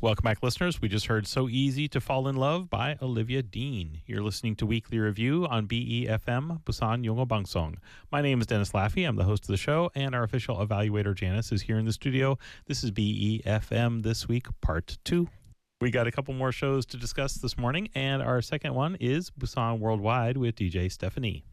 Welcome back, listeners. We just heard So Easy to Fall in Love by Olivia Dean. You're listening to Weekly Review on BEFM, Busan Yongo Bangsong. My name is Dennis Laffey. I'm the host of the show, and our official evaluator, Janice, is here in the studio. This is BEFM This Week, Part 2. We got a couple more shows to discuss this morning, and our second one is Busan Worldwide with DJ Stephanie.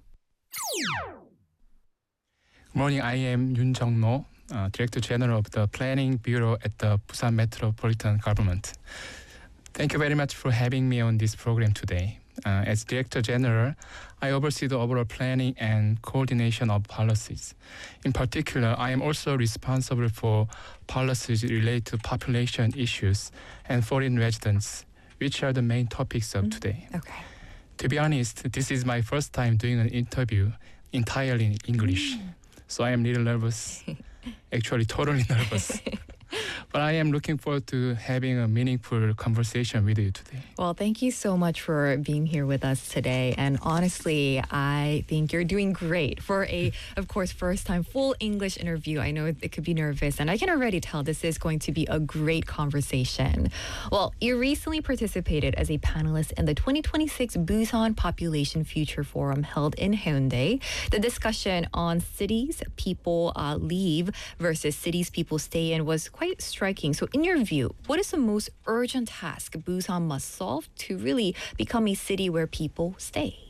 Good morning. I am Yoon Jung-no, Director General of the Planning Bureau at the Busan Metropolitan Government. Thank you very much for having me on this program today. As Director General, I oversee the overall planning and coordination of policies. In particular, I am also responsible for policies related to population issues and foreign residents, which are the main topics of today. Okay. To be honest, this is my first time doing an interview entirely in English. So I am a little nervous. Actually, totally nervous. But I am looking forward to having a meaningful conversation with you today. Well, thank you so much for being here with us today. And honestly, I think you're doing great for a, of course, first-time full English interview. I know it could be nervous, and I can already tell this is going to be a great conversation. Well, you recently participated as a panelist in the 2026 Busan Population Future Forum held in Haeundae. The discussion on cities people leave versus cities people stay in was quite striking. So in your view, what is the most urgent task Busan must solve to really become a city where people stay?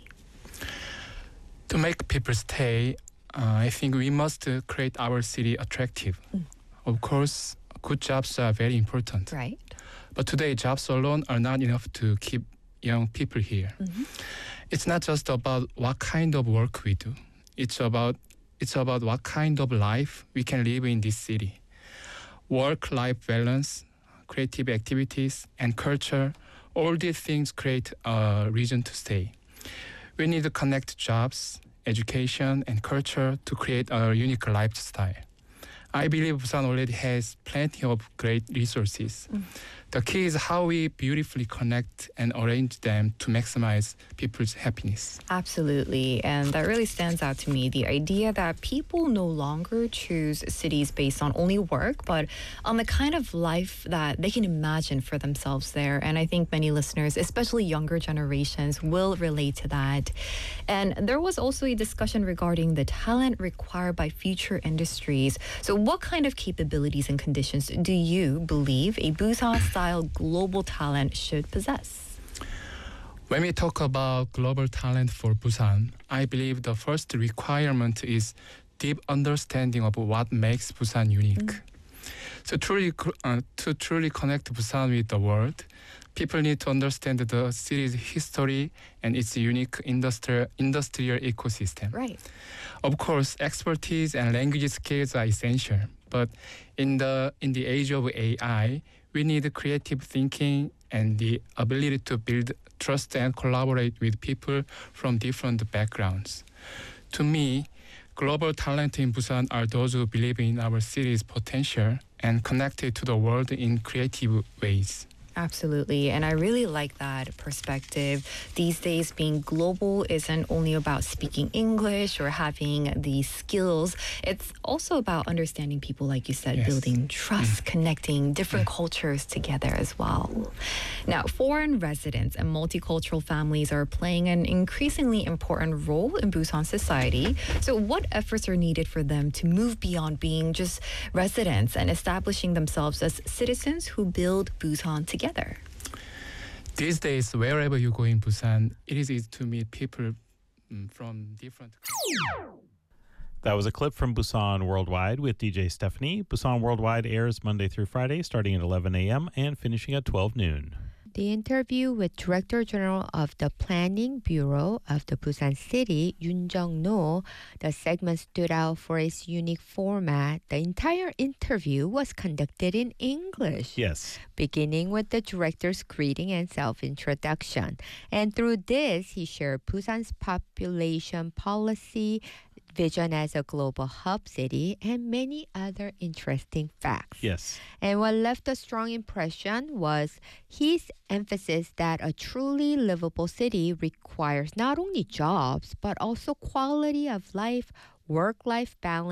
To make people stay, I think we must create our city attractive. Of course, good jobs are very important. Right. But today, jobs alone are not enough to keep young people here. It's not just about what kind of work we do. It's about what kind of life we can live in this city. Work-life balance, creative activities, and culture, all these things create a reason to stay. We need to connect jobs, education, and culture to create a unique lifestyle. I believe Busan already has plenty of great resources. The key is how we beautifully connect and arrange them to maximize people's happiness. Absolutely. And that really stands out to me. The idea that people no longer choose cities based on only work, but on the kind of life that they can imagine for themselves there. And I think many listeners, especially younger generations, will relate to that. And there was also a discussion regarding the talent required by future industries. So what kind of capabilities and conditions do you believe a Busan-style global talent should possess? When we talk about global talent for Busan, I believe the first requirement is deep understanding of what makes Busan unique. So to truly connect Busan with the world, people need to understand the city's history and its unique industrial ecosystem. Right. Of course, expertise and language skills are essential, but in the age of AI, we need creative thinking and the ability to build trust and collaborate with people from different backgrounds. To me, global talent in Busan are those who believe in our city's potential and connected to the world in creative ways. Absolutely. And I really like that perspective. These days, being global isn't only about speaking English or having the skills. It's also about understanding people, like you said, building trust, connecting different cultures together as well. Now, foreign residents and multicultural families are playing an increasingly important role in Busan society. So what efforts are needed for them to move beyond being just residents and establishing themselves as citizens who build Busan together? These days, wherever you go in Busan, it is easy to meet people from different countries. That was a clip from Busan Worldwide with DJ Stephanie. Busan Worldwide airs Monday through Friday, starting at 11 a.m. and finishing at 12 noon. The interview with Director General of the Planning Bureau of the Busan City, Yoon Jung-no, the segment stood out for its unique format. The entire interview was conducted in English. Yes. Beginning with the director's greeting and self-introduction. And through this, he shared Busan's population policy, vision as a global hub city, and many other interesting facts. Yes. And what left a strong impression was his emphasis that a truly livable city requires not only jobs, but also quality of life, work-life balance,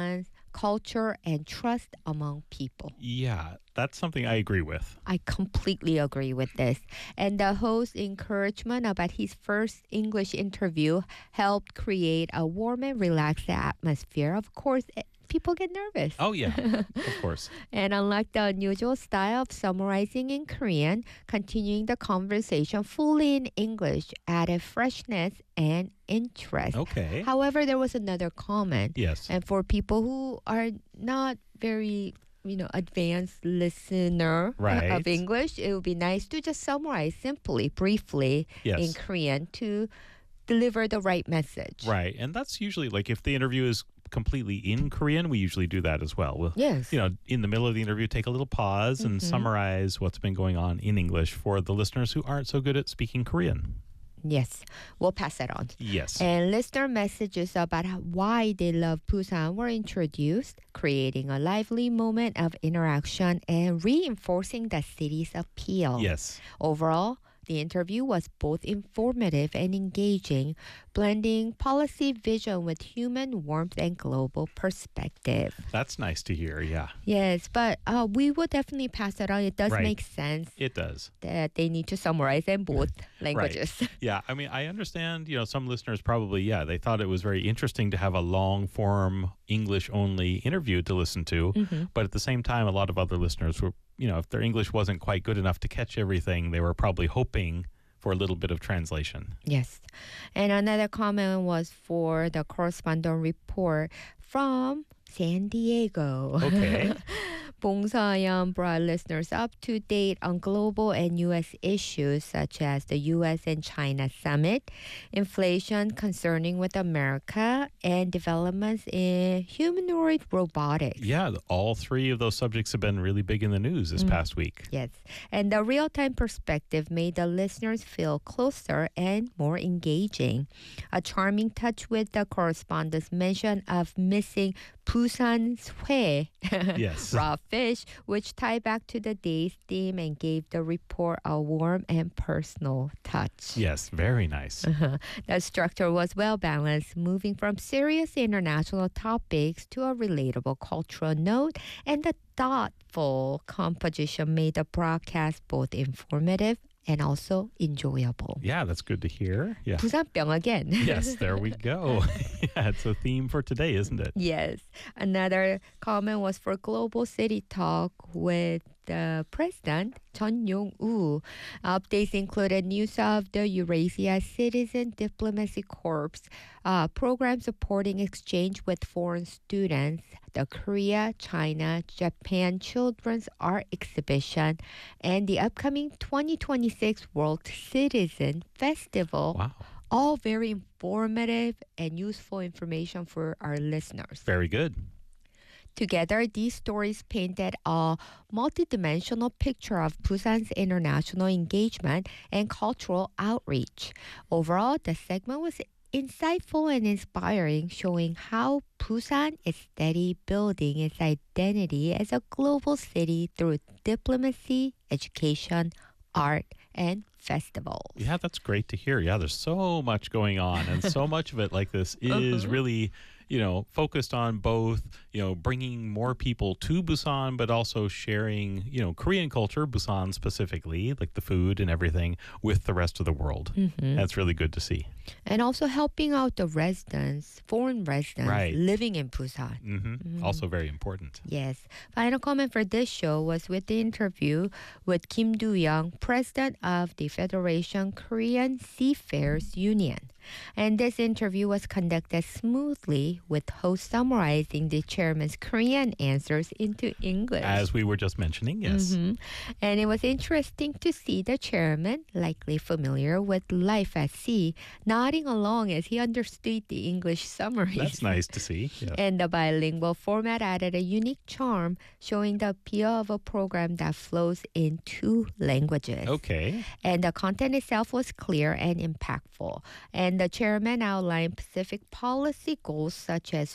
culture, and trust among people. Yeah, that's something I agree with. I completely agree with this. And the host's encouragement about his first English interview helped create a warm and relaxed atmosphere. Of course, people get nervous. Oh, yeah, of course. And unlike the unusual style of summarizing in Korean, continuing the conversation fully in English added freshness and interest. Okay. However, there was another comment. Yes. And for people who are not very advanced listener Right. of English, it would be nice to just summarize simply, briefly in Yes. Korean to deliver the right message. Right. And that's usually like if the interview is completely in Korean, we usually do that as well. We'll, Yes. in the middle of the interview, take a little pause and summarize what's been going on in English for the listeners who aren't so good at speaking Korean. Yes. We'll pass that on. Yes. And listener messages about why they love Busan were introduced, creating a lively moment of interaction and reinforcing the city's appeal. Yes. Overall, the interview was both informative and engaging, blending policy vision with human warmth and global perspective. That's nice to hear. Yeah, Yes, but we will definitely pass it on. It does Right. make sense it does. that they need to summarize in both languages. Yeah. I mean, I understand, some listeners probably, they thought it was very interesting to have a long form English only interview to listen to. But at the same time, a lot of other listeners were, if their English wasn't quite good enough to catch everything, they were probably hoping for a little bit of translation. Yes. And another comment was for the correspondent report from San Diego. Okay. Bong Sa-yeon brought listeners up to date on global and U.S. issues such as the U.S. and China summit, inflation concerning with America, and developments in humanoid robotics. Yeah, all three of those subjects have been really big in the news this past week. Yes, and the real-time perspective made the listeners feel closer and more engaging. A charming touch with the correspondent's mention of missing Busan's 회, Yes. raw fish, which tied back to the day's theme and gave the report a warm and personal touch. Yes, very nice. The structure was well balanced, moving from serious international topics to a relatable cultural note, and the thoughtful composition made the broadcast both informative and also enjoyable. Yeah, that's good to hear. Yeah. 부산병 again. Yes, there we go. Yeah, it's a theme for today, isn't it? Yes. Another comment was for Global City Talk with the president, Chun Yong-woo. Updates included news of the Eurasia Citizen Diplomacy Corps, program supporting exchange with foreign students, the Korea, China, Japan Children's Art Exhibition, and the upcoming 2026 World Citizen Festival. Wow. All very informative and useful information for our listeners. Very good. Together, these stories painted a multidimensional picture of Busan's international engagement and cultural outreach. Overall, the segment was insightful and inspiring, showing how Busan is steady building its identity as a global city through diplomacy, education, art, and festivals. Yeah, that's great to hear. Yeah, there's so much going on, and so much of it like this is really, focused on both, bringing more people to Busan, but also sharing, Korean culture, Busan specifically, like the food and everything, with the rest of the world. That's really good to see. And also helping out the residents, foreign residents Right. living in Busan. Also very important. Yes. Final comment for this show was with the interview with Kim Do-young, president of the Federation Korean Seafarers Union. And this interview was conducted smoothly, with host summarizing the chairman's Korean answers into English. As we were just mentioning, yes. And it was interesting to see the chairman, likely familiar with life at sea, nodding along as he understood the English summaries. That's nice to see. Yeah. And the bilingual format added a unique charm, showing the appeal of a program that flows in two languages. Okay. And the content itself was clear and impactful. And the chairman outlined Pacific policy goals such as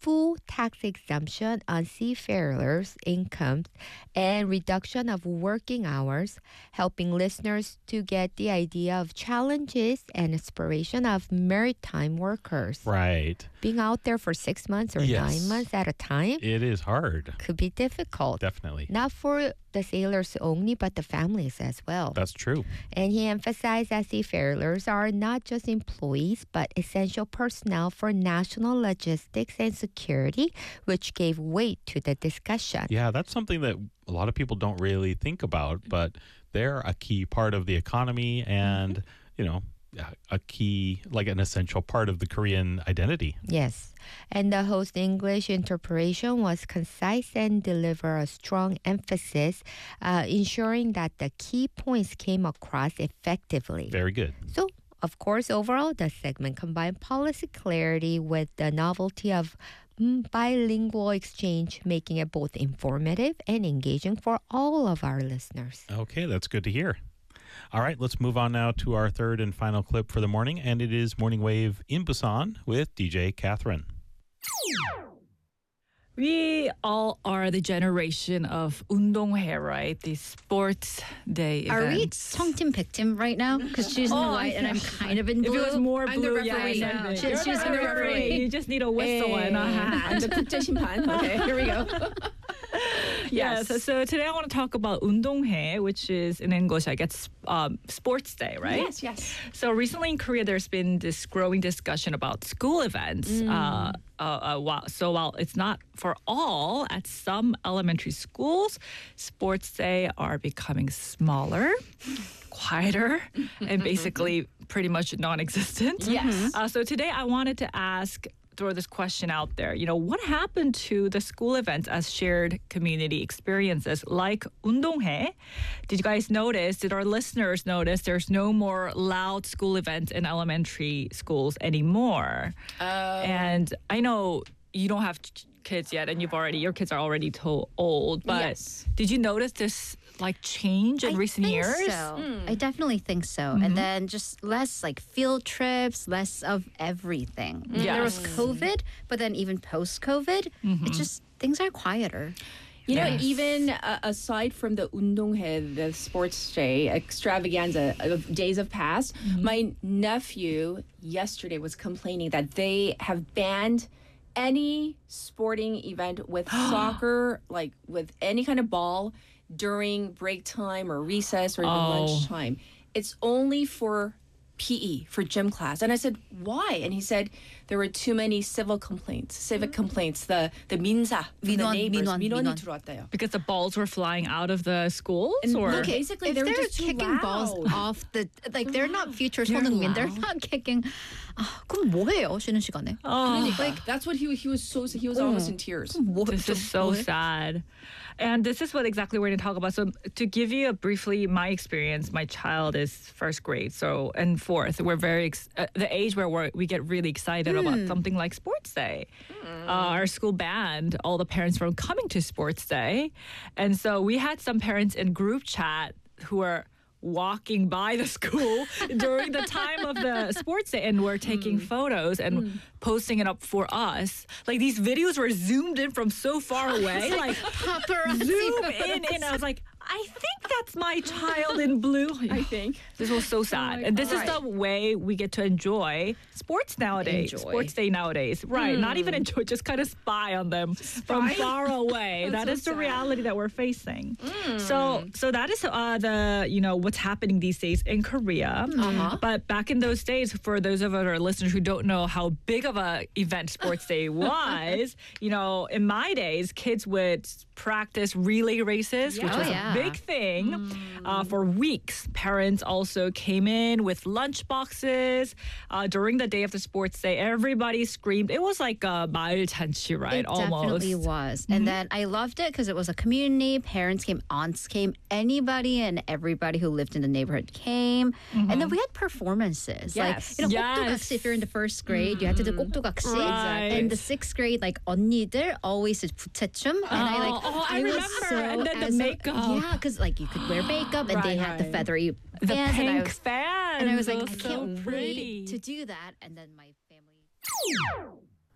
full tax exemption on seafarers' incomes and reduction of working hours, helping listeners to get the idea of challenges and aspiration of maritime workers. Right. Being out there for 6 months or Yes. 9 months at a time It is hard. could be difficult. Definitely. Not for the sailors only, but the families as well. That's true. And he emphasized that seafarers are not just employees, but essential personnel for national logistics and security, which gave weight to the discussion. Yeah, that's something that a lot of people don't really think about, but they're a key part of the economy and, you know, a key, like an essential part of the Korean identity. Yes. And the host English interpretation was concise and deliver a strong emphasis, ensuring that the key points came across effectively. Very good. So, of course, overall, the segment combined policy clarity with the novelty of bilingual exchange, making it both informative and engaging for all of our listeners. Okay, that's good to hear. All right, let's move on now to our third and final clip for the morning, and it is Morning Wave in Busan with DJ Catherine. We all are the generation of 운동회, right? The sports day Are we events. Team Victim right now? Because she's in white and I'm kind of in If blue. it was more I'm blue, the referee. yeah, I know. She's You're the referee. You just need a whistle and a hat. I'm the 국제심판. Okay, here we go. Yes. So today I want to talk about 운동회, which is in English, I guess, sports day, right? Yes. So recently in Korea, there's been this growing discussion about school events. While it's not for all, at some elementary schools, sports day are becoming smaller, quieter, and basically pretty much non-existent. Yes. So today I wanted to throw this question out there. You know, what happened to the school events as shared community experiences like 운동회? Did you guys notice, did our listeners notice there's no more loud school events in elementary schools anymore? And I know you don't have kids yet and your kids are already too old, but Yes. did you notice this like change in recent years? So. I definitely think so. And then just less like field trips, less of everything. There was COVID, but then even post-COVID, it's just things are quieter. You know, Yes. even aside from the 운동회, the sports day extravaganza of days of past, my nephew yesterday was complaining that they have banned any sporting event with soccer, like with any kind of ball during break time or recess or even lunchtime. It's only for PE, for gym class. And I said, why? And he said there were too many civic complaints. The 민사, from the neighbors. 민원이 들어왔대요. Because the balls were flying out of the schools? And or look, basically, If they were they're just too kicking balls loud. off the like they're not future 손흥민. They're not kicking. 그럼 뭐해요 쉬는 시간에? Like that's what he was almost in tears. This is so sad. And this is what exactly we're going to talk about. So to give you briefly my experience, my child is first grade, so and fourth. We're very the age where we get really excited about something like sports day. Our school banned all the parents from coming to sports day, and so we had some parents in group chat who were walking by the school during the time of the sports day and were taking photos and posting it up for us. Like these videos were zoomed in from so far away. Like zoom in. I was like, I think that's my child in blue. I think. This was so sad. And this is the way we get to enjoy sports nowadays. Enjoy. Sports day nowadays. Right. Not even enjoy, just kind of spy on them from far away. That is the reality that we're facing. So that is what's happening these days in Korea. But back in those days, for those of our listeners who don't know how big of a event sports day was, in my days, kids would practice relay races, which was a big thing for weeks. Parents also came in with lunch boxes during the day of the sports day. Everybody screamed. It was like a 마을 잔치, right? It Almost. definitely was. And then I loved it because it was a community. Parents came, aunts came, anybody and everybody who lived in the neighborhood came. And then we had performances. Yes. Like, Yes. 꼭두각시, if you're in the first grade, you had to do 꼭두각시. Right. And the sixth grade, like, 언니들 always did 부채춤. And I was remember. so, And then the as a- makeup. yeah, because like you could wear makeup and they had the right. feathery The fans. pink fans. And I was like, It I so can't pretty. wait to do that. And then my family.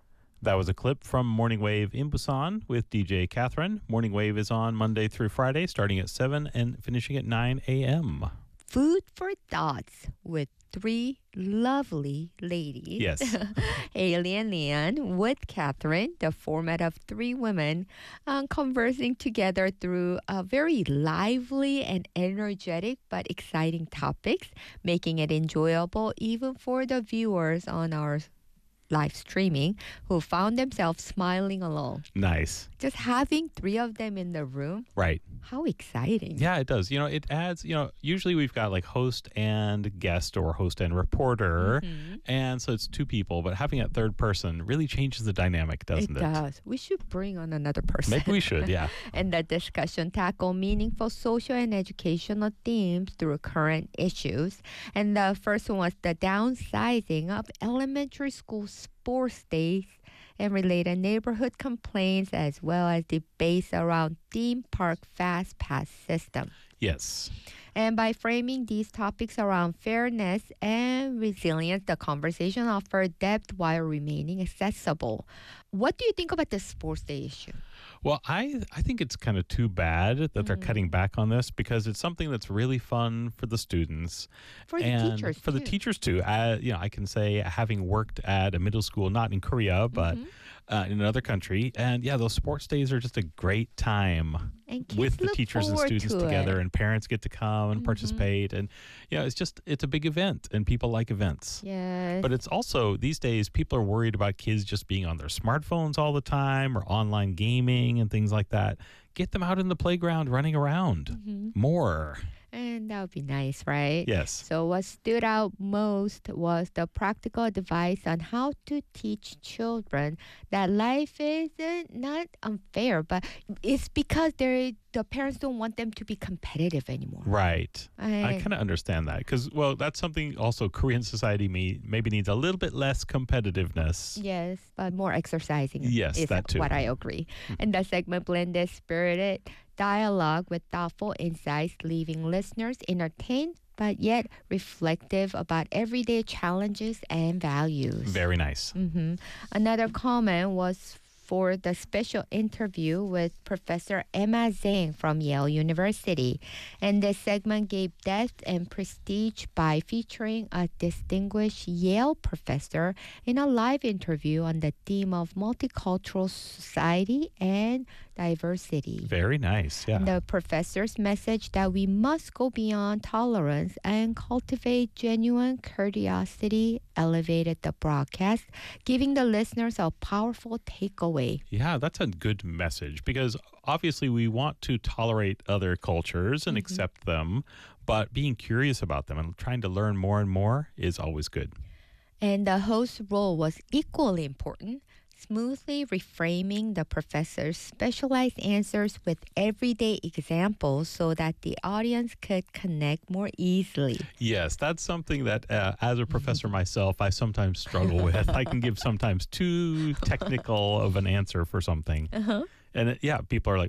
That was a clip from Morning Wave in Busan with DJ Catherine. Morning Wave is on Monday through Friday, starting at 7 and finishing at 9 a.m. Food for thoughts with three lovely ladies. Yes. Haley and Leanne with Catherine, the format of three women conversing together through very lively and energetic but exciting topics, making it enjoyable even for the viewers on our live streaming who found themselves smiling along. Nice. Just having three of them in the room. Right. How exciting. Yeah, it does. It adds, usually we've got like host and guest or host and reporter. And so it's two people, but having that third person really changes the dynamic, doesn't it? It does. We should bring on another person. Maybe we should, yeah. And the discussion tackle meaningful social and educational themes through current issues. And the first one was the downsizing of elementary school sports days and related neighborhood complaints, as well as debates around theme park fast pass system. Yes. And by framing these topics around fairness and resilience, the conversation offered depth while remaining accessible. What do you think about the sports day issue? Well, I think it's kind of too bad that they're cutting back on this because it's something that's really fun for the students. For the and teachers, for the teachers, too. I can say, having worked at a middle school, not in Korea, but in another country. And yeah, those sports days are just a great time And kids with the look teachers and forward students to together, it. and parents get to come and participate. And it's a big event, and people like events. Yes. But it's also, these days, people are worried about kids just being on their smartphones all the time or online gaming and things like that. Get them out in the playground running around more. And that would be nice, right? Yes. So what stood out most was the practical advice on how to teach children that life isn't not unfair, but it's because the parents don't want them to be competitive anymore. Right. I Right. kind of understand that because, that's something also Korean society maybe needs a little bit less competitiveness. Yes, but more exercising. Yes, is that too. what I agree. And the segment blended spirited dialogue with thoughtful insights, leaving listeners entertained but yet reflective about everyday challenges and values. Very nice. Another comment was for the special interview with Professor Emma Zhang from Yale University. And this segment gave depth and prestige by featuring a distinguished Yale professor in a live interview on the theme of multicultural society and diversity. Very nice. Yeah. The professor's message that we must go beyond tolerance and cultivate genuine curiosity elevated the broadcast, giving the listeners a powerful takeaway. Yeah, that's a good message because obviously we want to tolerate other cultures and accept them, but being curious about them and trying to learn more and more is always good. And the host's role was equally important, smoothly reframing the professor's specialized answers with everyday examples so that the audience could connect more easily. Yes, that's something that as a professor myself, I sometimes struggle with. I can give sometimes too technical of an answer for something. And people are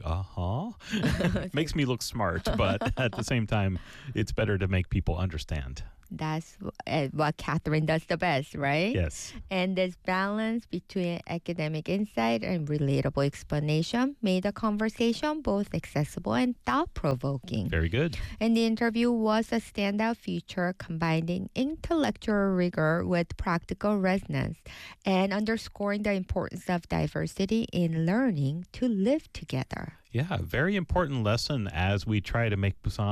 like, makes me look smart, but at the same time, it's better to make people understand. That's what Catherine does the best, right? Yes. And this balance between academic insight and relatable explanation made the conversation both accessible and thought-provoking. Very good. And the interview was a standout feature combining intellectual rigor with practical resonance and underscoring the importance of diversity in learning to live together. Yeah, very important lesson as we try to make Busan